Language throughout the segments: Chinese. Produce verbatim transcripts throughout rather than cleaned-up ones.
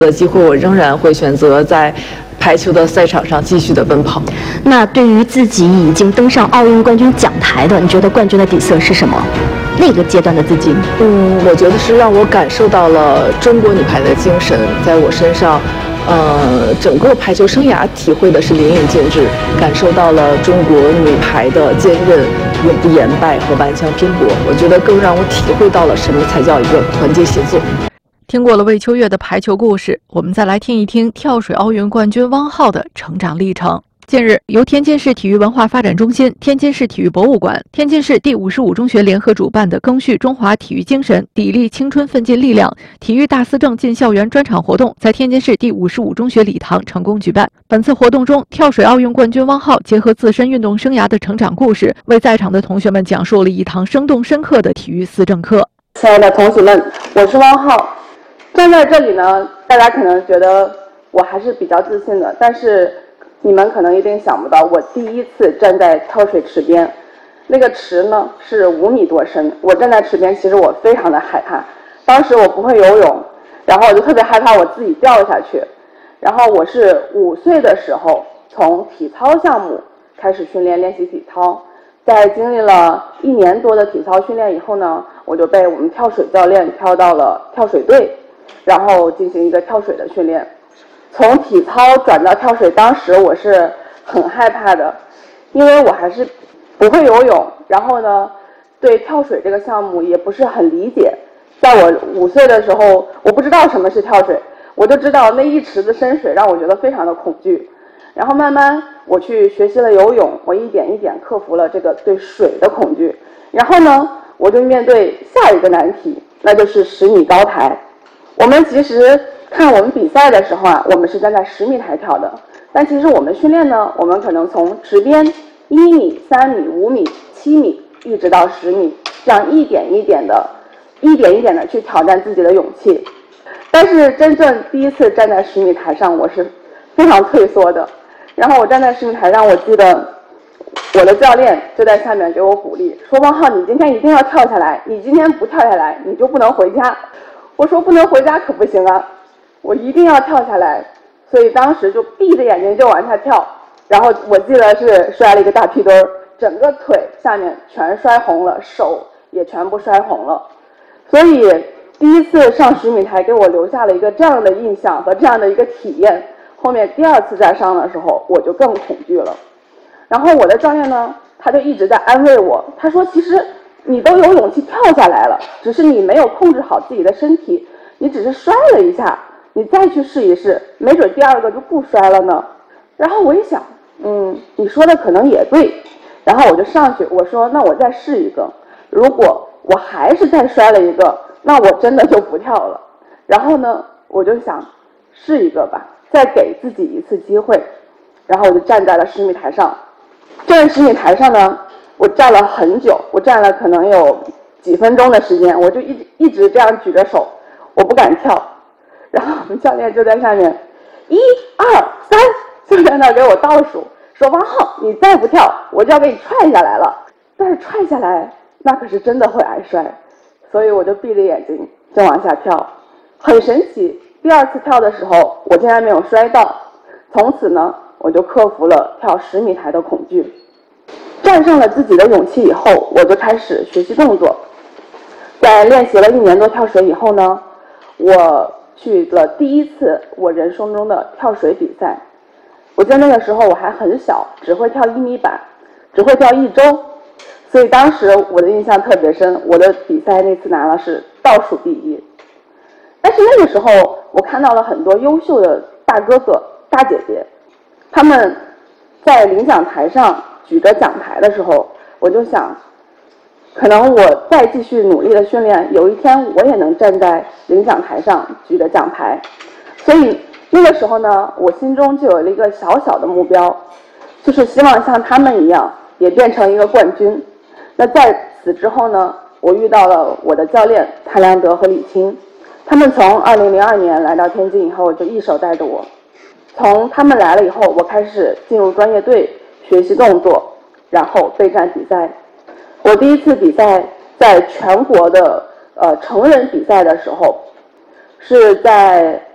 的机会，我仍然会选择在排球的赛场上继续的奔跑。 那对于自己已经登上奥运冠军讲台的，你觉得冠军的底色是什么？那个阶段的自己？ 嗯，我觉得是让我感受到了中国女排的精神，在我身上。呃，整个排球生涯体会的是淋漓尽致，感受到了中国女排的坚韧、永不言败和顽强拼搏。我觉得更让我体会到了什么才叫一个团结协作。 听过了魏秋月的排球故事，我们再来听一听跳水奥运冠军汪浩的成长历程。近日，由天津市体育文化发展中心、天津市体育博物馆、天津市第五十五中学联合主办的赓续中华体育精神、砥砺青春奋进力量体育大思政进校园专场活动在天津市第五十五中学礼堂成功举办。本次活动中，跳水奥运冠军汪浩结合自身运动生涯的成长故事，为在场的同学们讲述了一堂生动深刻的体育思政课。 亲爱的同学们，我是汪浩。站在这里呢，大家可能觉得我还是比较自信的，但是你们可能一定想不到，我第一次站在跳水池边，那个池呢是五米多深。我站在池边，其实我非常的害怕。当时我不会游泳，然后我就特别害怕我自己掉下去。然后我是五岁的时候从体操项目开始训练练习体操，在经历了一年多的体操训练以后呢，我就被我们跳水教练挑到了跳水队，然后进行一个跳水的训练。从体操转到跳水，当时我是很害怕的，因为我还是不会游泳，然后呢，对跳水这个项目也不是很理解。在我五岁的时候，我不知道什么是跳水，我就知道那一池子深水让我觉得非常的恐惧。然后慢慢我去学习了游泳，我一点一点克服了这个对水的恐惧。然后呢，我就面对下一个难题，那就是十米高台。我们其实看我们比赛的时候啊，我们是站在十米台跳的，但其实我们训练呢，我们可能从池边一米、三米、五米、七米，一直到十米，这样一点一点的、一点一点的去挑战自己的勇气。但是真正第一次站在十米台上，我是非常退缩的。然后我站在十米台上，我记得我的教练就在下面给我鼓励，说：“汪浩，你今天一定要跳下来，你今天不跳下来，你就不能回家。”我说：“不能回家可不行啊。”我一定要跳下来，所以当时就闭着眼睛就往下跳，然后我记得是摔了一个大屁墩儿，整个腿下面全摔红了，手也全部摔红了。所以第一次上十米台给我留下了一个这样的印象和这样的一个体验。后面第二次再上的时候，我就更恐惧了。然后我的教练呢，他就一直在安慰我，他说：“其实你都有勇气跳下来了，只是你没有控制好自己的身体，你只是摔了一下。”你再去试一试，没准第二个就不摔了呢。然后我一想，嗯，你说的可能也对。然后我就上去，我说：“那我再试一个。如果我还是再摔了一个，那我真的就不跳了。”然后呢，我就想试一个吧，再给自己一次机会。然后我就站在了十米台上。站在十米台上呢，我站了很久，我站了可能有几分钟的时间，我就一直一直这样举着手，我不敢跳。然后我们教练就在下面，一二三，就在那给我倒数，说：“汪浩，你再不跳，我就要给你踹下来了。”但是踹下来，那可是真的会挨摔，所以我就闭着眼睛就往下跳。很神奇，第二次跳的时候，我竟然没有摔到。从此呢，我就克服了跳十米台的恐惧，战胜了自己的勇气以后，我就开始学习动作。在练习了一年多跳水以后呢，我去了第一次我人生中的跳水比赛。我记得那个时候我还很小，只会跳一米板，只会跳一周，所以当时我的印象特别深。我的比赛那次拿了是倒数第一。但是那个时候我看到了很多优秀的大哥哥大姐姐，他们在领奖台上举着奖牌的时候，我就想，可能我再继续努力的训练，有一天我也能站在领奖台上举着奖牌。所以那个时候呢，我心中就有了一个小小的目标，就是希望像他们一样也变成一个冠军。那在此之后呢，我遇到了我的教练谭良德和李青，他们从二零零二年来到天津以后就一手带着我。从他们来了以后，我开始进入专业队学习动作，然后备战比赛。我第一次比赛在全国的呃成人比赛的时候，是在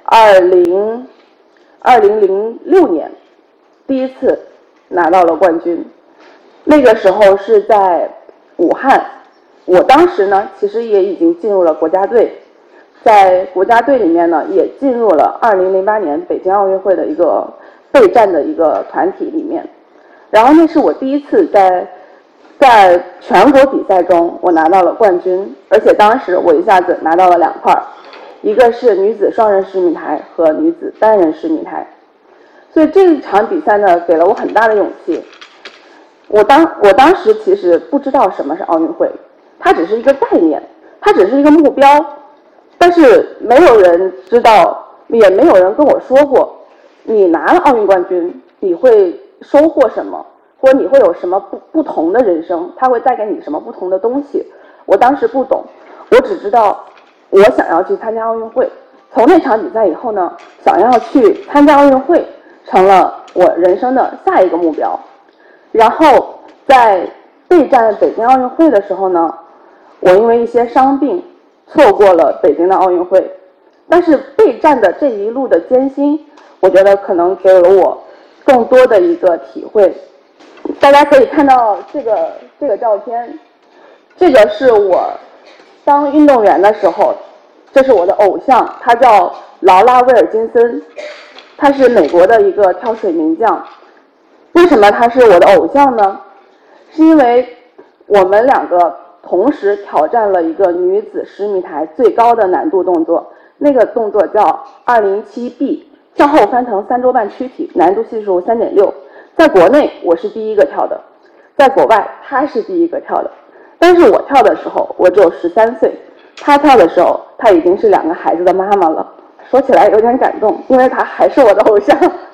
二零二零零六年第一次拿到了冠军。那个时候是在武汉，我当时呢其实也已经进入了国家队，在国家队里面呢也进入了二零零八年北京奥运会的一个备战的一个团体里面。然后那是我第一次在在全国比赛中我拿到了冠军，而且当时我一下子拿到了两块，一个是女子双人十米台和女子单人十米台。所以这一场比赛呢给了我很大的勇气。我当我当时其实不知道什么是奥运会，它只是一个概念，它只是一个目标，但是没有人知道，也没有人跟我说过你拿了奥运冠军你会收获什么，或者你会有什么不不同的人生，它会带给你什么不同的东西。我当时不懂，我只知道我想要去参加奥运会。从那场比赛以后呢，想要去参加奥运会成了我人生的下一个目标。然后在备战北京奥运会的时候呢，我因为一些伤病错过了北京的奥运会，但是备战的这一路的艰辛，我觉得可能给了我更多的一个体会。大家可以看到这个这个照片，这个是我当运动员的时候，这是我的偶像，他叫劳拉·威尔金森，他是美国的一个跳水名将。为什么他是我的偶像呢？是因为我们两个同时挑战了一个女子十米台最高的难度动作，那个动作叫二零七 B 向后翻腾三周半躯体，难度系数 三点六。 在国内我是第一个跳的，在国外他是第一个跳的。但是我跳的时候我只有十三岁，他跳的时候他已经是两个孩子的妈妈了。说起来有点感动，因为他还是我的偶像。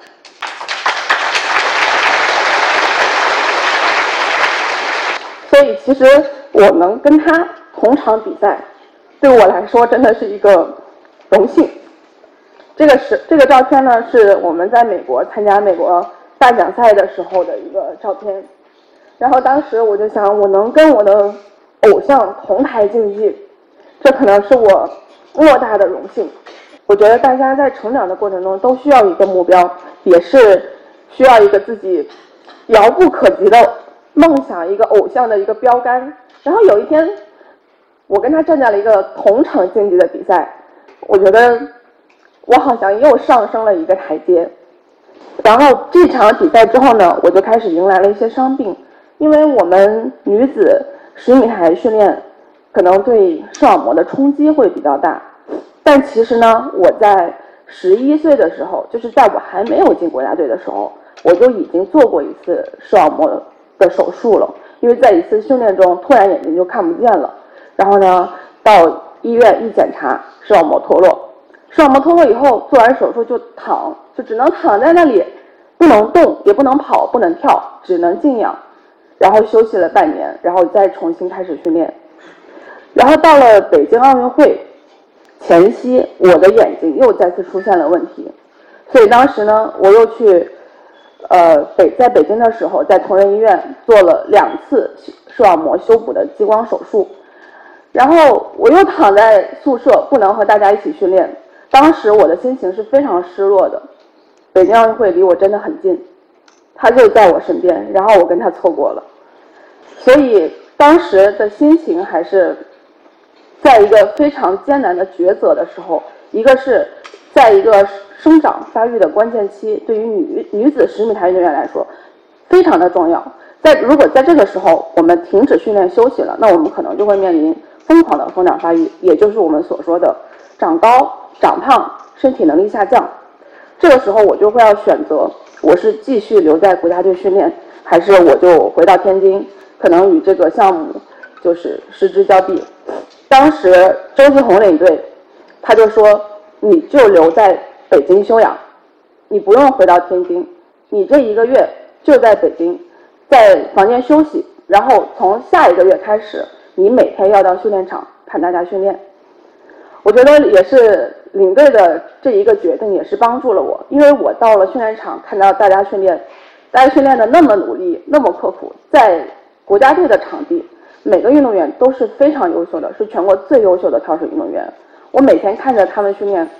所以其实我能跟他同场比赛，对我来说真的是一个荣幸。这个是这个照片呢，是我们在美国参加美国大奖赛的时候的一个照片。然后当时我就想，我能跟我的偶像同台竞技，这可能是我莫大的荣幸。我觉得大家在成长的过程中都需要一个目标，也是需要一个自己遥不可及的梦想，一个偶像的一个标杆。然后有一天我跟他站在了一个同场竞技的比赛，我觉得我好像又上升了一个台阶。然后这场比赛之后呢，我就开始迎来了一些伤病，因为我们女子十米台训练可能对视网膜的冲击会比较大。但其实呢，我在十一岁的时候，就是在我还没有进国家队的时候，我就已经做过一次视网膜的手术了。因为在一次训练中突然眼睛就看不见了，然后呢到医院一检查，视网膜脱落。视网膜脱落以后，做完手术就躺，就只能躺在那里，不能动，也不能跑，不能跳，只能静养。然后休息了半年，然后再重新开始训练。然后到了北京奥运会前夕，我的眼睛又再次出现了问题，所以当时呢，我又去，呃，北在北京的时候，在同仁医院做了两次视网膜修补的激光手术，然后我又躺在宿舍，不能和大家一起训练。当时我的心情是非常失落的，北京奥运会离我真的很近，他就在我身边，然后我跟他错过了，所以当时的心情还是在一个非常艰难的抉择的时候。一个是在一个生长发育的关键期，对于女女子十米台运动员来说非常的重要。在如果在这个时候我们停止训练休息了，那我们可能就会面临疯狂的生长发育，也就是我们所说的长高、长胖、身体能力下降。这个时候我就会要选择，我是继续留在国家队训练，还是我就回到天津，可能与这个项目就是失之交臂。当时周继红领队他就说，你就留在北京休养，你不用回到天津，你这一个月就在北京在房间休息，然后从下一个月开始你每天要到训练场看大家训练。我觉得也是领队的这一个决定也是帮助了我，因为我到了训练场看到大家训练，大家训练的那么努力，那么刻苦，在国家队的场地每个运动员都是非常优秀的，是全国最优秀的跳水运动员。我每天看着他们训练，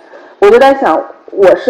我就在想，我是